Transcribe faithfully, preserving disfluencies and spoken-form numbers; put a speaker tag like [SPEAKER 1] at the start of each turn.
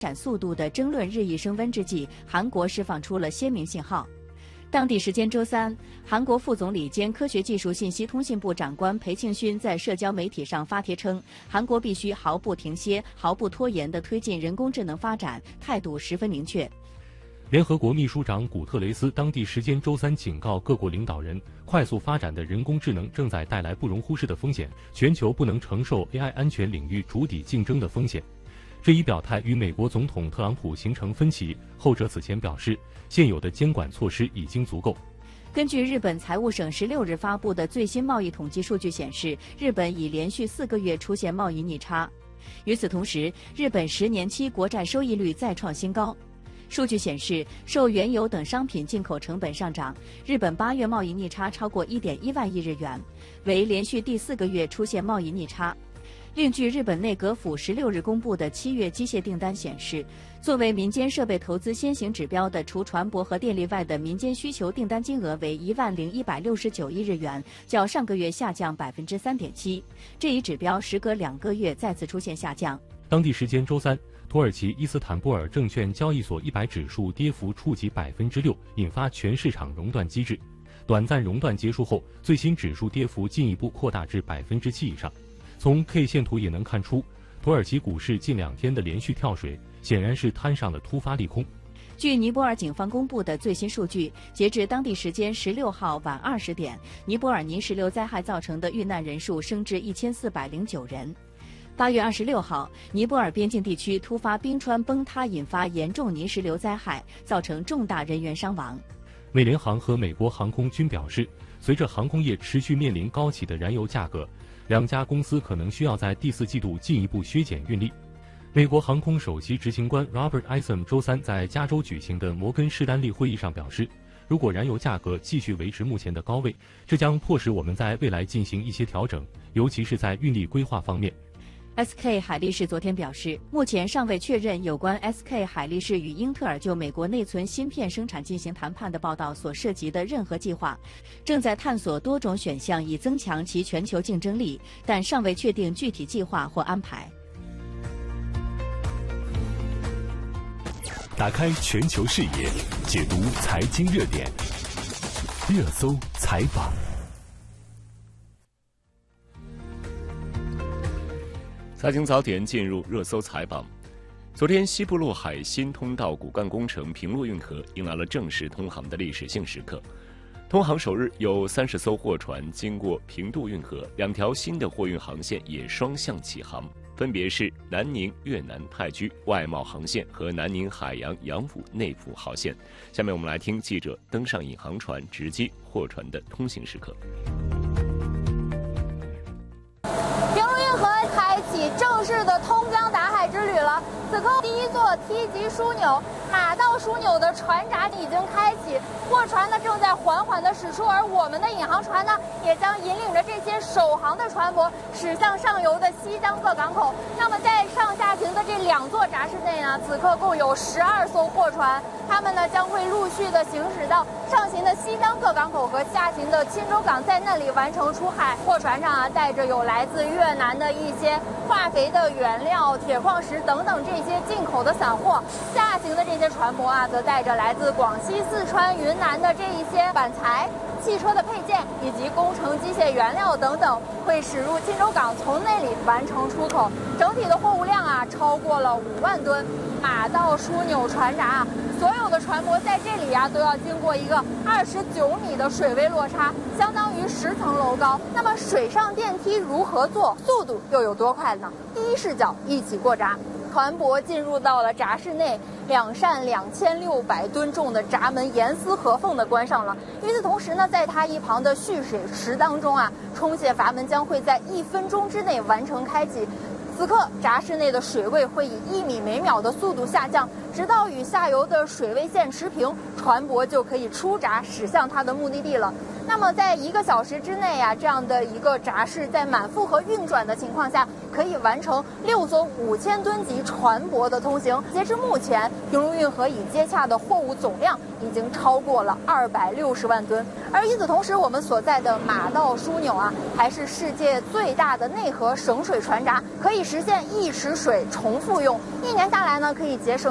[SPEAKER 1] 展速度的争论日益升温之际，韩国释放出了鲜明信号。当地时间周三，韩国副总理兼科学技术信息通信部长官裴庆勋在社交媒体上发帖称，韩国必须毫不停歇、毫不拖延地推进人工智能发展，态度十分明确。
[SPEAKER 2] 联合国秘书长古特雷斯当地时间周三警告各国领导人，快速发展的人工智能正在带来不容忽视的风险，全球不能承受 A I 安全领域主体竞争的风险。这一表态与美国总统特朗普形成分歧，后者此前表示，现有的监管措施已经足够。
[SPEAKER 1] 根据日本财务省十六日发布的最新贸易统计数据显示，日本已连续四个月出现贸易逆差。与此同时，日本十年期国债收益率再创新高。数据显示，受原油等商品进口成本上涨，日本八月贸易逆差超过 一点一万亿日元，为连续第四个月出现贸易逆差。另据日本内阁府十六日公布的七月机械订单显示，作为民间设备投资先行指标的除船舶和电力外的民间需求订单金额为一万零一百六十九亿日元，较上个月下降百分之三点七。这一指标时隔两个月再次出现下降。
[SPEAKER 2] 当地时间周三，土耳其伊斯坦布尔证券交易所一百指数跌幅触及百分之六，引发全市场熔断机制。短暂熔断结束后，最新指数跌幅进一步扩大至百分之七以上。从 K 线图也能看出，土耳其股市近两天的连续跳水，显然是摊上了突发利空。
[SPEAKER 1] 据尼泊尔警方公布的最新数据，截至当地时间十六号晚二十点，尼泊尔泥石流灾害造成的遇难人数升至一千四百零九人。八月二十六号，尼泊尔边境地区突发冰川崩塌，引发严重泥石流灾害，造成重大人员伤亡。
[SPEAKER 2] 美联航和美国航空均表示，随着航空业持续面临高企的燃油价格，两家公司可能需要在第四季度进一步削减运力。美国航空首席执行官 Robert Isom 周三在加州举行的摩根士丹利会议上表示，如果燃油价格继续维持目前的高位，这将迫使我们在未来进行一些调整，尤其是在运力规划方面。
[SPEAKER 1] S K 海力士昨天表示，目前尚未确认有关 S K 海力士与英特尔就美国内存芯片生产进行谈判的报道所涉及的任何计划，正在探索多种选项以增强其全球竞争力，但尚未确定具体计划或安排。
[SPEAKER 3] 打开全球视野，解读财经热点，热搜采访。财经早点进入热搜采访。昨天，西部陆海新通道骨干工程平陆运河迎来了正式通航的历史性时刻。通航首日，有三十艘货船经过平度运河，两条新的货运航线也双向起航，分别是南宁越南泰居外贸航线和南宁海洋洋武内府号线。下面我们来听记者登上引航船，直击货船的通行时刻。
[SPEAKER 4] 正式的通江达海之旅了。此刻，第一座梯级枢纽马道枢纽的船闸已经开启，货船呢正在缓缓的驶出，而我们的引航船呢也将引领着这些首航的船舶驶向上游的西江各港口。那么在上下行的这两座闸室内呢，此刻共有十二艘货船，它们呢将会陆续的行驶到上行的西江各港口和下行的钦州港，在那里完成出海。货船上啊带着有来自越南的一些化肥的原料、铁矿石等等这些进口的散货，下行的这些船舶啊，则带着来自广西、四川、云南的这一些板材、汽车的配件以及工程机械原料等等，会驶入钦州港，从那里完成出口。整体的货物量啊，超过了五万吨。马道枢纽船闸啊，所有的船舶在这里啊，都要经过一个二十九米的水位落差，相当于十层楼高。那么水上电梯如何坐，速度又有多快呢？第一视角一起过闸。船舶进入到了闸室内，两扇两千六百吨重的闸门严丝合缝地关上了。与此同时呢，在它一旁的蓄水池当中啊，冲卸阀门将会在一分钟之内完成开启。此刻，闸室内的水位会以一米每秒的速度下降，直到与下游的水位线持平，船舶就可以出闸驶向它的目的地了。 那么在一个小时之内呀、啊，这样的一个闸式在满负荷运转的情况下，可以完成六艘五千吨级船舶的通行。截至目前，平陆运河已接洽的货物总量已经超过了二百六十万吨。而与此同时，我们所在的马道枢纽啊，还是世界最大的内河省水船闸，可以实现一池水重复用，一年下来呢，可以节省